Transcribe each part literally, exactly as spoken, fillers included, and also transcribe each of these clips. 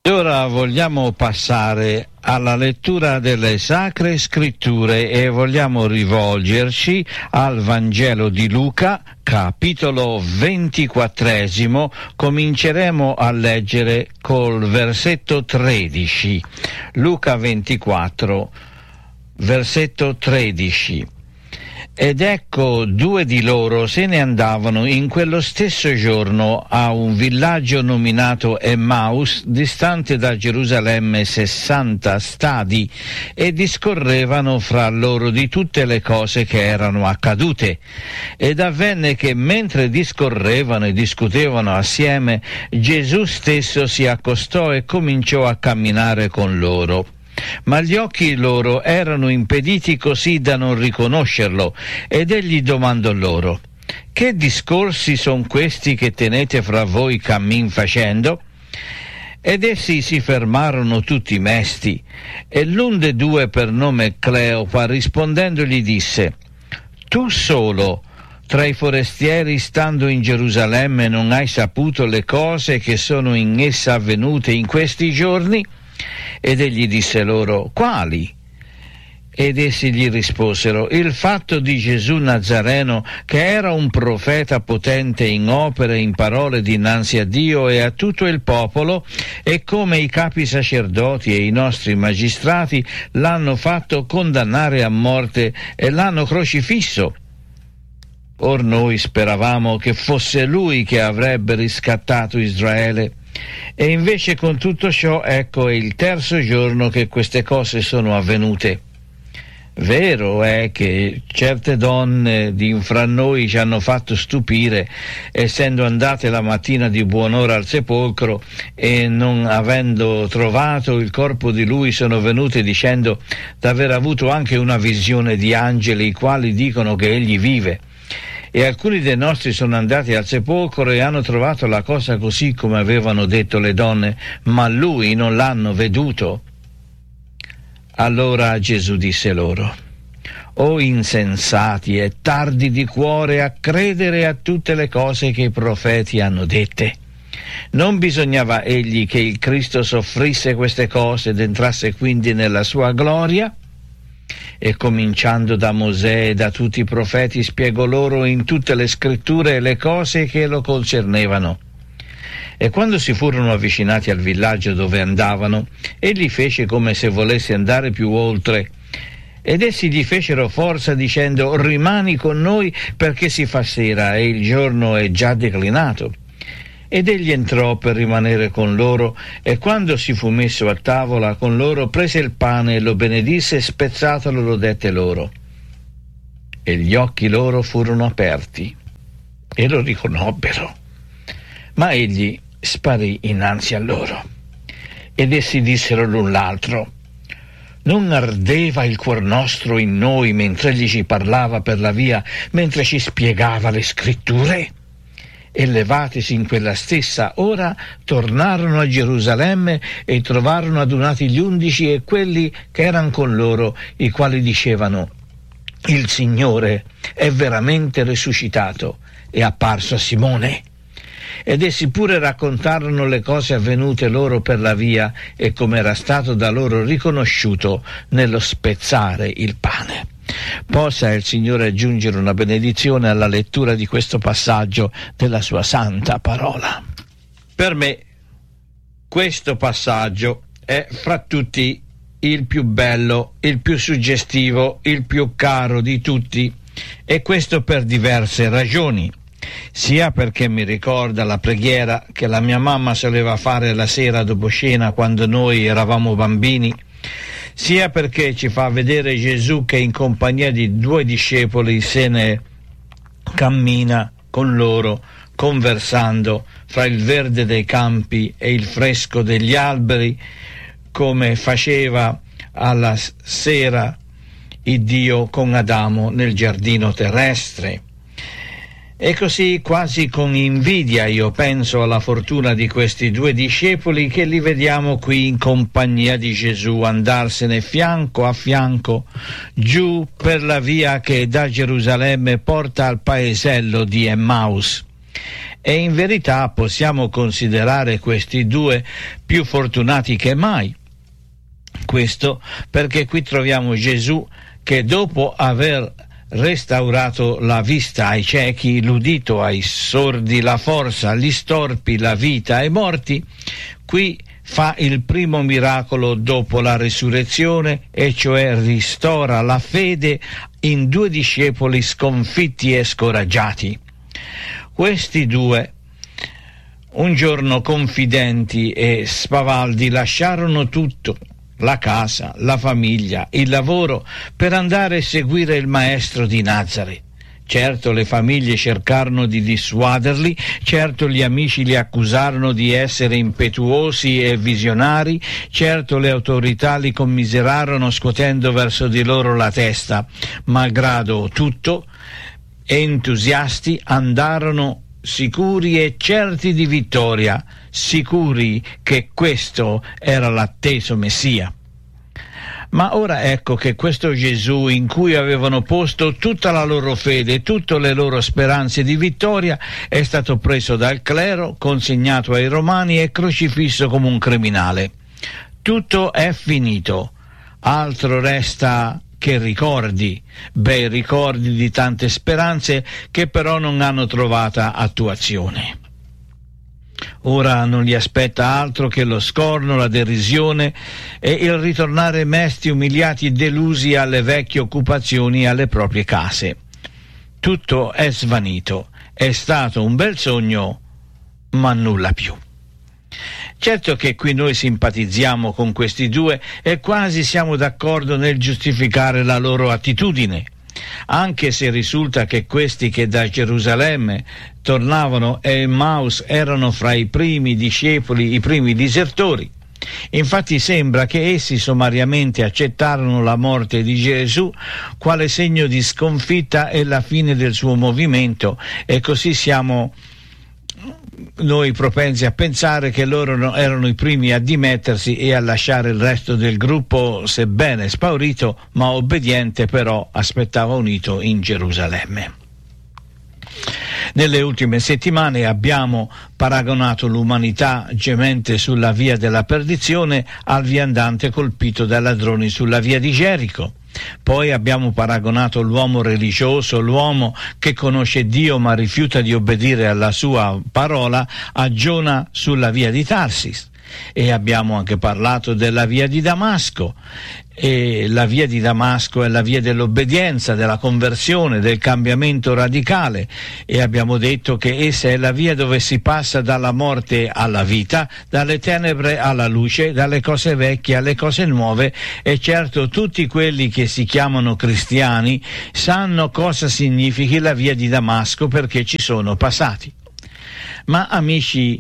Ora vogliamo passare alla lettura delle Sacre Scritture e vogliamo rivolgerci al Vangelo di Luca, capitolo ventiquattresimo. Cominceremo a leggere col versetto tredici. Luca ventiquattro, versetto tredici. Ed ecco, due di loro se ne andavano in quello stesso giorno a un villaggio nominato Emmaus, distante da Gerusalemme sessanta stadi, e discorrevano fra loro di tutte le cose che erano accadute. Ed avvenne che mentre discorrevano e discutevano assieme, Gesù stesso si accostò e cominciò a camminare con loro. Ma gli occhi loro erano impediti così da non riconoscerlo, ed egli domandò loro: «Che discorsi son questi che tenete fra voi cammin facendo?» Ed essi si fermarono tutti mesti, e l'un de due, per nome Cleopa, rispondendo gli disse: «Tu solo tra i forestieri, stando in Gerusalemme, non hai saputo le cose che sono in essa avvenute in questi giorni?» Ed egli disse loro: «Quali?» Ed essi gli risposero: «Il fatto di Gesù Nazareno, che era un profeta potente in opere e in parole dinanzi a Dio e a tutto il popolo, e come i capi sacerdoti e i nostri magistrati l'hanno fatto condannare a morte e l'hanno crocifisso. Or noi speravamo che fosse lui che avrebbe riscattato Israele. E invece con tutto ciò, ecco, è il terzo giorno che queste cose sono avvenute. Vero è che certe donne di fra noi ci hanno fatto stupire, essendo andate la mattina di buon'ora al sepolcro e non avendo trovato il corpo di lui sono venute dicendo d'aver avuto anche una visione di angeli, i quali dicono che egli vive. E alcuni dei nostri sono andati al sepolcro e hanno trovato la cosa così come avevano detto le donne, ma lui non l'hanno veduto». Allora Gesù disse loro: «O insensati e tardi di cuore a credere a tutte le cose che i profeti hanno dette. Non bisognava egli che il Cristo soffrisse queste cose ed entrasse quindi nella sua gloria?» E cominciando da Mosè e da tutti i profeti spiegò loro in tutte le scritture le cose che lo concernevano. E quando si furono avvicinati al villaggio dove andavano, egli fece come se volesse andare più oltre. Ed essi gli fecero forza dicendo: «Rimani con noi perché si fa sera e il giorno è già declinato». Ed egli entrò per rimanere con loro, e quando si fu messo a tavola con loro prese il pane e lo benedisse e spezzatolo lo dette loro. E gli occhi loro furono aperti e lo riconobbero, ma egli sparì innanzi a loro. Ed essi dissero l'un l'altro: «Non ardeva il cuor nostro in noi mentre egli ci parlava per la via, mentre ci spiegava le scritture?» E levatisi in quella stessa ora, tornarono a Gerusalemme e trovarono adunati gli undici e quelli che erano con loro, i quali dicevano: «Il Signore è veramente risuscitato, è apparso a Simone». Ed essi pure raccontarono le cose avvenute loro per la via e come era stato da loro riconosciuto nello spezzare il pane. Possa il Signore aggiungere una benedizione alla lettura di questo passaggio della sua santa parola. Per me questo passaggio è fra tutti il più bello, il più suggestivo, il più caro di tutti, e questo per diverse ragioni. Sia perché mi ricorda la preghiera che la mia mamma soleva fare la sera dopo cena quando noi eravamo bambini, sia perché ci fa vedere Gesù che in compagnia di due discepoli se ne cammina con loro, conversando fra il verde dei campi e il fresco degli alberi, come faceva alla sera il Dio con Adamo nel giardino terrestre. E così, quasi con invidia, io penso alla fortuna di questi due discepoli che li vediamo qui in compagnia di Gesù andarsene fianco a fianco giù per la via che da Gerusalemme porta al paesello di Emmaus. E in verità possiamo considerare questi due più fortunati che mai. Questo perché qui troviamo Gesù che, dopo aver restaurato la vista ai ciechi, l'udito ai sordi, la forza agli storpi, la vita ai morti, qui fa il primo miracolo dopo la resurrezione, e cioè ristora la fede in due discepoli sconfitti e scoraggiati. Questi due, un giorno confidenti e spavaldi, lasciarono tutto, la casa, la famiglia, il lavoro, per andare a seguire il maestro di Nazaret. Certo, le famiglie cercarono di dissuaderli, certo gli amici li accusarono di essere impetuosi e visionari, certo le autorità li commiserarono scuotendo verso di loro la testa. Malgrado tutto, entusiasti andarono sicuri e certi di vittoria, sicuri che questo era l'atteso Messia. Ma ora ecco che questo Gesù, in cui avevano posto tutta la loro fede, tutte le loro speranze di vittoria, è stato preso dal clero, consegnato ai Romani e crocifisso come un criminale. Tutto è finito, altro resta che ricordi, bei ricordi di tante speranze che però non hanno trovata attuazione. Ora non li aspetta altro che lo scorno, la derisione e il ritornare mesti, umiliati e delusi alle vecchie occupazioni e alle proprie case. Tutto è svanito, è stato un bel sogno, ma nulla più. Certo che qui noi simpatizziamo con questi due e quasi siamo d'accordo nel giustificare la loro attitudine, anche se risulta che questi che da Gerusalemme tornavano a Emmaus erano fra i primi discepoli, i primi disertori. Infatti sembra che essi sommariamente accettarono la morte di Gesù quale segno di sconfitta e la fine del suo movimento, e così siamo noi propensi a pensare che loro erano i primi a dimettersi e a lasciare il resto del gruppo, sebbene spaurito ma obbediente, però aspettava unito in Gerusalemme. Nelle ultime settimane abbiamo paragonato l'umanità gemente sulla via della perdizione al viandante colpito dai ladroni sulla via di Gerico. Poi abbiamo paragonato l'uomo religioso, l'uomo che conosce Dio ma rifiuta di obbedire alla sua parola, a Giona sulla via di Tarsis. E abbiamo anche parlato della via di Damasco. E la via di Damasco è la via dell'obbedienza, della conversione, del cambiamento radicale, e abbiamo detto che essa è la via dove si passa dalla morte alla vita, dalle tenebre alla luce, dalle cose vecchie alle cose nuove. E certo tutti quelli che si chiamano cristiani sanno cosa significhi la via di Damasco, perché ci sono passati. Ma amici,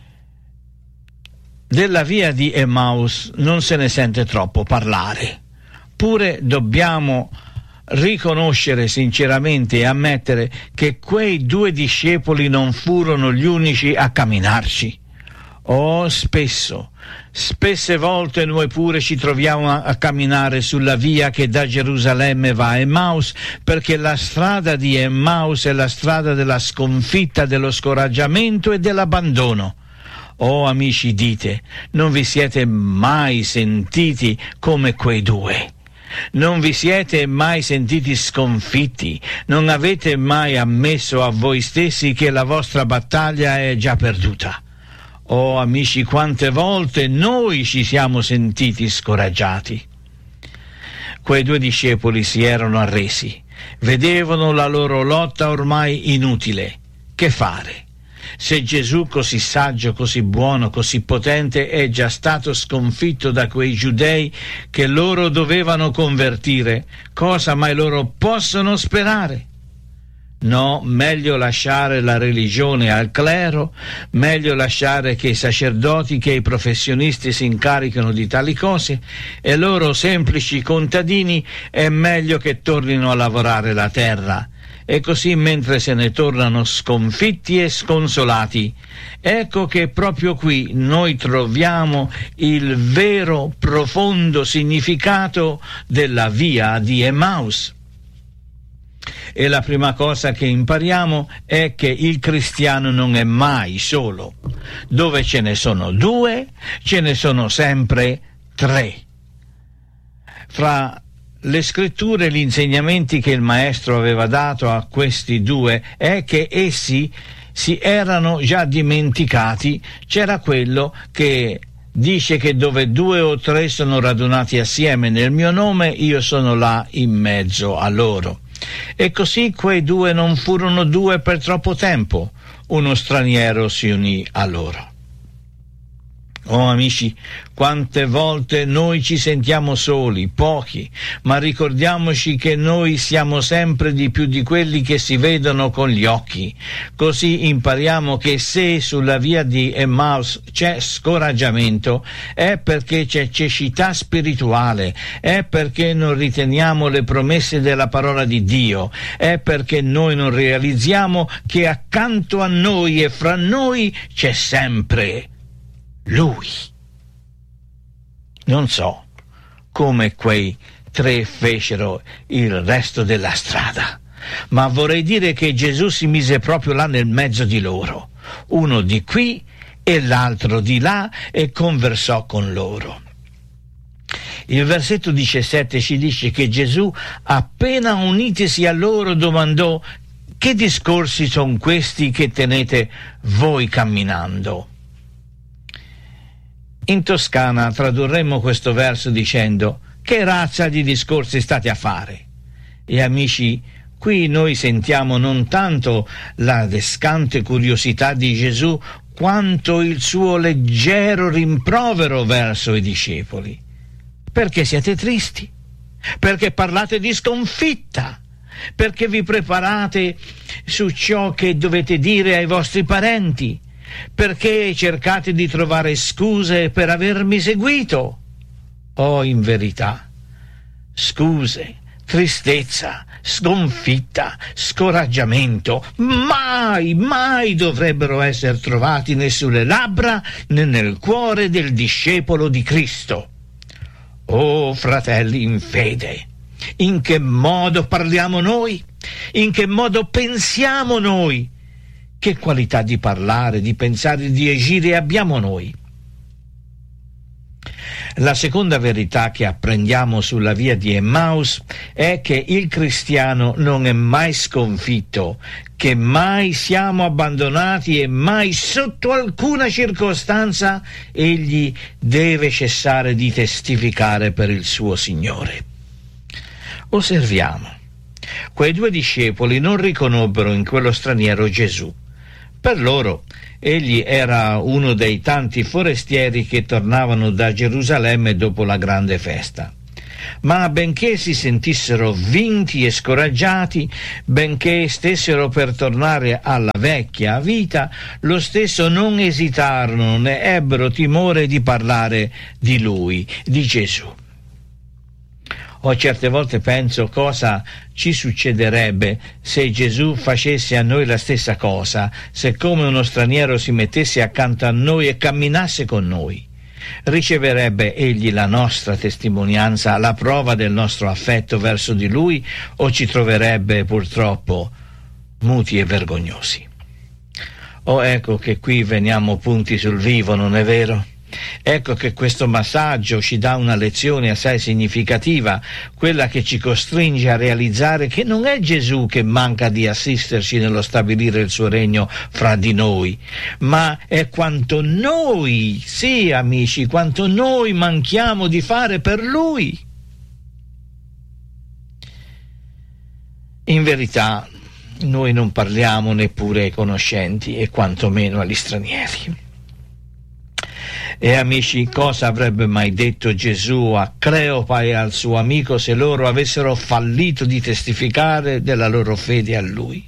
della via di Emmaus non se ne sente troppo parlare. Pure dobbiamo riconoscere sinceramente e ammettere che quei due discepoli non furono gli unici a camminarci. Oh, spesso, spesse volte noi pure ci troviamo a, a camminare sulla via che da Gerusalemme va a Emmaus, perché la strada di Emmaus è la strada della sconfitta, dello scoraggiamento e dell'abbandono. Oh amici, dite, non vi siete mai sentiti come quei due? Non vi siete mai sentiti sconfitti? Non avete mai ammesso a voi stessi che la vostra battaglia è già perduta? Oh amici, quante volte noi ci siamo sentiti scoraggiati? Quei due discepoli si erano arresi, vedevano la loro lotta ormai inutile. Che fare? Se Gesù, così saggio, così buono, così potente, è già stato sconfitto da quei giudei che loro dovevano convertire, cosa mai loro possono sperare? No, meglio lasciare la religione al clero, meglio lasciare che i sacerdoti, che i professionisti si incaricano di tali cose, e loro semplici contadini è meglio che tornino a lavorare la terra. E così, mentre se ne tornano sconfitti e sconsolati, ecco che proprio qui noi troviamo il vero profondo significato della via di Emmaus. e la prima cosa che impariamo è che il cristiano non è mai solo. Dove ce ne sono due, ce ne sono sempre tre. Fra le scritture e gli insegnamenti che il maestro aveva dato a questi due è che essi si erano già dimenticati. C'era quello che dice che dove due o tre sono radunati assieme nel mio nome, io sono là in mezzo a loro. E così quei due non furono due per troppo tempo. Uno straniero si unì a loro. Oh amici, quante volte noi ci sentiamo soli, pochi, ma ricordiamoci che noi siamo sempre di più di quelli che si vedono con gli occhi. Così impariamo che se sulla via di Emmaus c'è scoraggiamento, è perché c'è cecità spirituale, è perché non riteniamo le promesse della parola di Dio, è perché noi non realizziamo che accanto a noi e fra noi c'è sempre Lui. Non so come quei tre fecero il resto della strada, ma vorrei dire che Gesù si mise proprio là nel mezzo di loro, uno di qui e l'altro di là, e conversò con loro. Il versetto diciassette ci dice che Gesù, appena unitisi a loro, domandò: che discorsi sono questi che tenete voi camminando? In Toscana tradurremmo questo verso dicendo: che razza di discorsi state a fare? E amici, qui noi sentiamo non tanto la descante curiosità di Gesù, quanto il suo leggero rimprovero verso i discepoli. Perché siete tristi? Perché parlate di sconfitta? Perché vi preparate su ciò che dovete dire ai vostri parenti? Perché cercate di trovare scuse per avermi seguito? Oh, in verità, scuse, tristezza, sconfitta, scoraggiamento mai, mai dovrebbero essere trovati né sulle labbra né nel cuore del discepolo di Cristo. Oh, fratelli in fede, in che modo parliamo noi? In che modo pensiamo noi? Che qualità di parlare, di pensare, di agire abbiamo noi? La seconda verità che apprendiamo sulla via di Emmaus è che il cristiano non è mai sconfitto, che mai siamo abbandonati e mai sotto alcuna circostanza egli deve cessare di testificare per il suo Signore. Osserviamo. Quei due discepoli non riconobbero in quello straniero Gesù. Per loro egli era uno dei tanti forestieri che tornavano da Gerusalemme dopo la grande festa. Ma benché si sentissero vinti e scoraggiati, benché stessero per tornare alla vecchia vita, lo stesso non esitarono né ebbero timore di parlare di lui, di Gesù. O certe volte penso cosa ci succederebbe se Gesù facesse a noi la stessa cosa, se come uno straniero si mettesse accanto a noi e camminasse con noi. Riceverebbe egli la nostra testimonianza, la prova del nostro affetto verso di lui, o ci troverebbe purtroppo muti e vergognosi? Oh, ecco che qui veniamo punti sul vivo, non è vero? Ecco che questo massaggio ci dà una lezione assai significativa, quella che ci costringe a realizzare che non è Gesù che manca di assisterci nello stabilire il suo regno fra di noi, ma è quanto noi, sì amici, quanto noi manchiamo di fare per Lui. In verità, noi non parliamo neppure ai conoscenti e quanto meno agli stranieri. E amici, cosa avrebbe mai detto Gesù a Cleopa e al suo amico se loro avessero fallito di testificare della loro fede a Lui?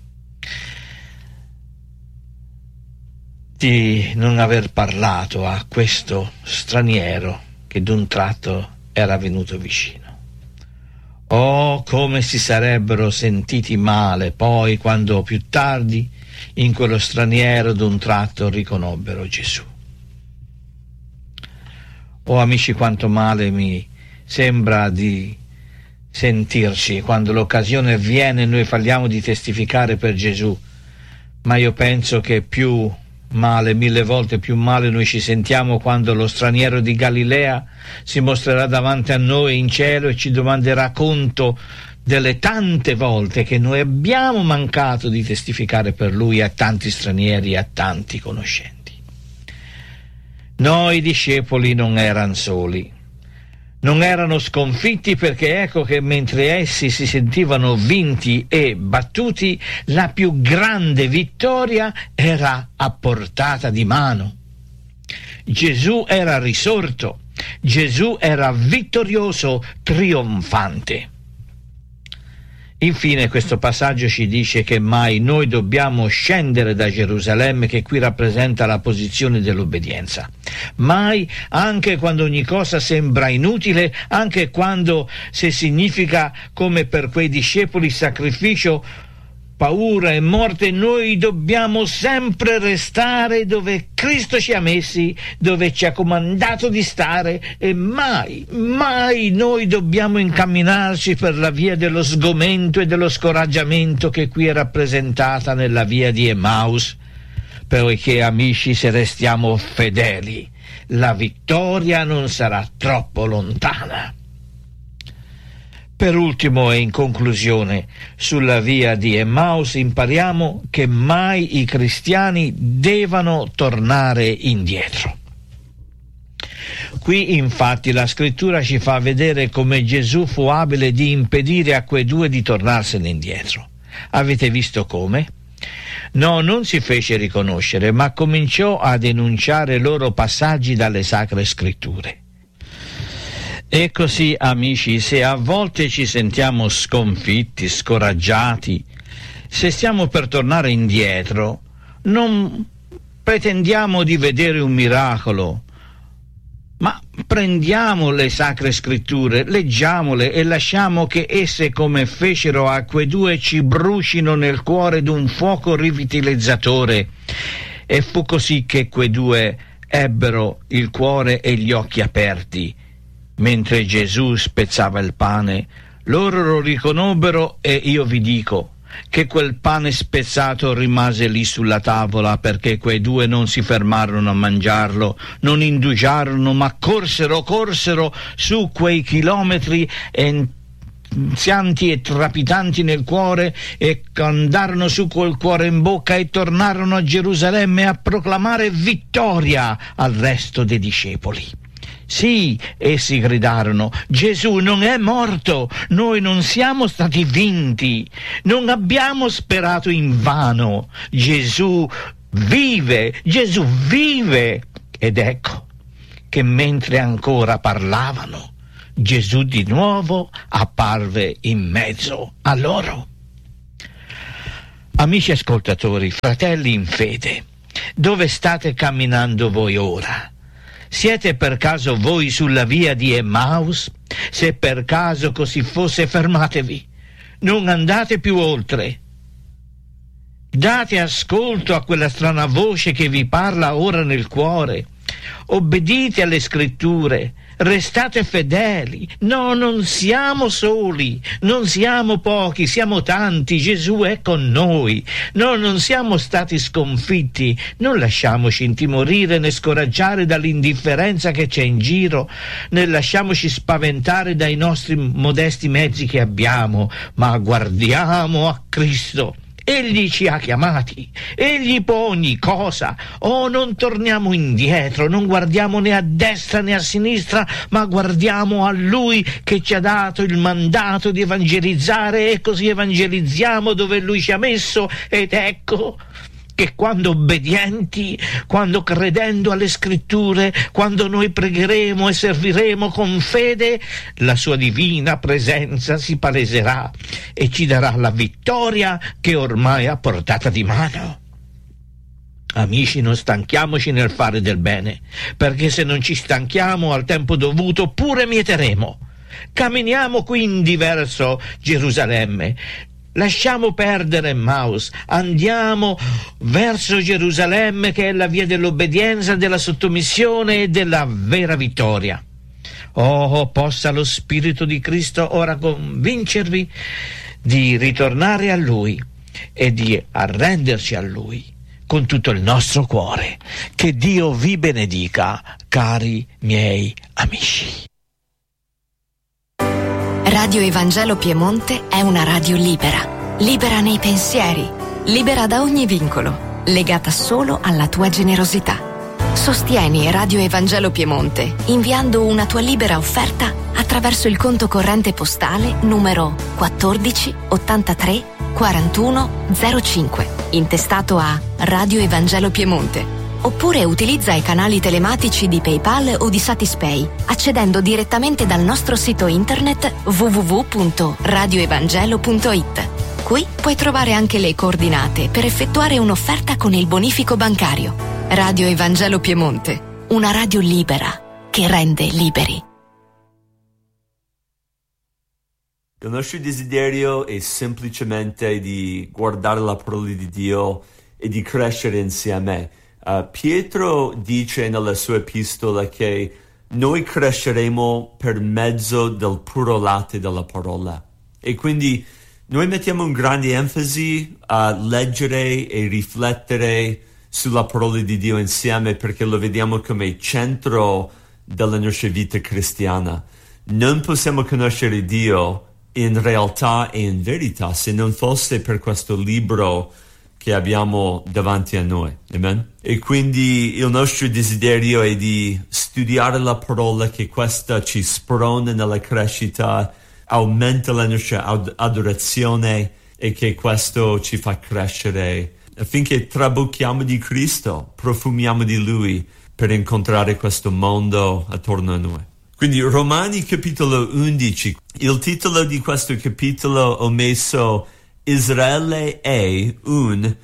Di non aver parlato a questo straniero che d'un tratto era venuto vicino. Oh, come si sarebbero sentiti male poi quando più tardi in quello straniero d'un tratto riconobbero Gesù. Oh amici, quanto male mi sembra di sentirci quando l'occasione viene e noi parliamo di testificare per Gesù, ma io penso che più male, mille volte più male noi ci sentiamo quando lo straniero di Galilea si mostrerà davanti a noi in cielo e ci domanderà conto delle tante volte che noi abbiamo mancato di testificare per lui a tanti stranieri e a tanti conoscenti. No, i discepoli non erano soli, non erano sconfitti, perché ecco che mentre essi si sentivano vinti e battuti, la più grande vittoria era a portata di mano. Gesù era risorto, Gesù era vittorioso, trionfante. Infine questo passaggio ci dice che mai noi dobbiamo scendere da Gerusalemme, che qui rappresenta la posizione dell'obbedienza. Mai, anche quando ogni cosa sembra inutile, anche quando, se significa come per quei discepoli sacrificio, paura e morte, noi dobbiamo sempre restare dove Cristo ci ha messi, dove ci ha comandato di stare, e mai, mai noi dobbiamo incamminarci per la via dello sgomento e dello scoraggiamento che qui è rappresentata nella via di Emmaus, poiché, amici, se restiamo fedeli, la vittoria non sarà troppo lontana. Per ultimo e in conclusione, sulla via di Emmaus impariamo che mai i cristiani devono tornare indietro. Qui infatti la scrittura ci fa vedere come Gesù fu abile di impedire a quei due di tornarsene indietro. Avete visto come? No, non si fece riconoscere, ma cominciò a denunciare loro passaggi dalle sacre scritture. E così, amici, se a volte ci sentiamo sconfitti, scoraggiati, se stiamo per tornare indietro, non pretendiamo di vedere un miracolo, ma prendiamo le sacre scritture, leggiamole e lasciamo che esse, come fecero a quei due, ci brucino nel cuore d'un fuoco rivitalizzatore. E fu così che quei due ebbero il cuore e gli occhi aperti. Mentre Gesù spezzava il pane, loro lo riconobbero, e io vi dico che quel pane spezzato rimase lì sulla tavola, perché quei due non si fermarono a mangiarlo, non indugiarono, ma corsero, corsero su quei chilometri enzianti e trapitanti nel cuore, e andarono su col cuore in bocca e tornarono a Gerusalemme a proclamare vittoria al resto dei discepoli. Sì, essi gridarono: Gesù non è morto, noi non siamo stati vinti, non abbiamo sperato invano, Gesù vive, Gesù vive. Ed ecco che mentre ancora parlavano, Gesù di nuovo apparve in mezzo a loro. Amici ascoltatori, fratelli in fede, dove state camminando voi ora? Siete per caso voi sulla via di Emmaus? Se per caso così fosse, fermatevi, non andate più oltre. Date ascolto a quella strana voce che vi parla ora nel cuore. Obbedite alle scritture, restate fedeli. No, non siamo soli, non siamo pochi, siamo tanti, Gesù è con noi. No, non siamo stati sconfitti, non lasciamoci intimorire né scoraggiare dall'indifferenza che c'è in giro, né lasciamoci spaventare dai nostri modesti mezzi che abbiamo, ma guardiamo a Cristo. Egli ci ha chiamati, egli può ogni cosa. Oh, non torniamo indietro, non guardiamo né a destra né a sinistra, ma guardiamo a Lui che ci ha dato il mandato di evangelizzare, e così evangelizziamo dove Lui ci ha messo. Ed ecco che quando obbedienti, quando credendo alle scritture, quando noi pregheremo e serviremo con fede, la sua divina presenza si paleserà e ci darà la vittoria che ormai è a portata di mano. Amici, non stanchiamoci nel fare del bene, perché se non ci stanchiamo al tempo dovuto pure mieteremo. Camminiamo quindi verso Gerusalemme. Lasciamo perdere Emmaus, andiamo verso Gerusalemme, che è la via dell'obbedienza, della sottomissione e della vera vittoria. Oh, possa lo Spirito di Cristo ora convincervi di ritornare a Lui e di arrenderci a Lui con tutto il nostro cuore. Che Dio vi benedica, cari miei amici. Radio Evangelo Piemonte è una radio libera, libera nei pensieri, libera da ogni vincolo, legata solo alla tua generosità. Sostieni Radio Evangelo Piemonte inviando una tua libera offerta attraverso il conto corrente postale numero quattordici ottantatré quarantuno zero cinque, intestato a Radio Evangelo Piemonte. Oppure utilizza i canali telematici di PayPal o di Satispay, accedendo direttamente dal nostro sito internet w w w punto radio evangelo punto i t. Qui puoi trovare anche le coordinate per effettuare un'offerta con il bonifico bancario. Radio Evangelo Piemonte, una radio libera che rende liberi. Il nostro desiderio è semplicemente di guardare la parola di Dio e di crescere insieme. Uh, Pietro dice nella sua epistola che noi cresceremo per mezzo del puro latte della parola. E quindi noi mettiamo un grande enfasi a leggere e riflettere sulla parola di Dio insieme, perché lo vediamo come centro della nostra vita cristiana. Non possiamo conoscere Dio in realtà e in verità se non fosse per questo libro che abbiamo davanti a noi. Amen? E quindi il nostro desiderio è di studiare la parola, che questa ci sprona nella crescita, aumenta la nostra ad- adorazione e che questo ci fa crescere affinché trabocchiamo di Cristo, profumiamo di Lui per incontrare questo mondo attorno a noi. Quindi Romani capitolo undici, il titolo di questo capitolo ho messo Israele è un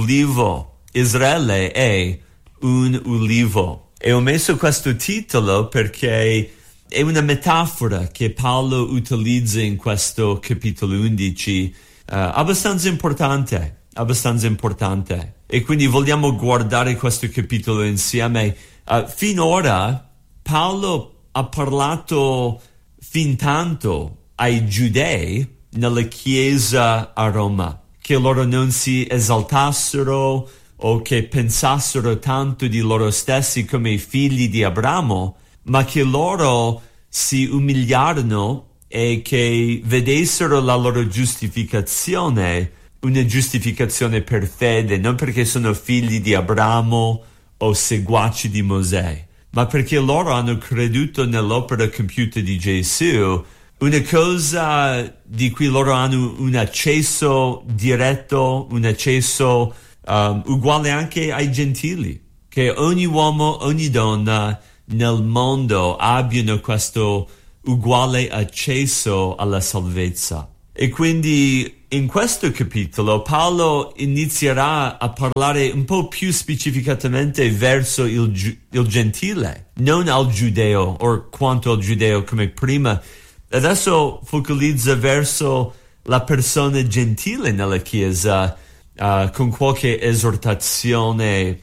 ulivo. Israele è un ulivo. E ho messo questo titolo perché è una metafora che Paolo utilizza in questo capitolo undici, uh, abbastanza importante. abbastanza importante e quindi vogliamo guardare questo capitolo insieme. Uh, finora Paolo ha parlato fin tanto ai giudei nella chiesa a Roma, che loro non si esaltassero o che pensassero tanto di loro stessi come figli di Abramo, ma che loro si umiliarono e che vedessero la loro giustificazione una giustificazione per fede, non perché sono figli di Abramo o seguaci di Mosè, ma perché loro hanno creduto nell'opera compiuta di Gesù, una cosa di cui loro hanno un accesso diretto, un accesso um, uguale anche ai gentili, che ogni uomo, ogni donna nel mondo abbiano questo uguale accesso alla salvezza. E quindi in questo capitolo Paolo inizierà a parlare un po' più specificatamente verso il, gi- il gentile, non al giudeo o quanto al giudeo come prima. Adesso focalizza verso la persona gentile nella Chiesa uh, con qualche esortazione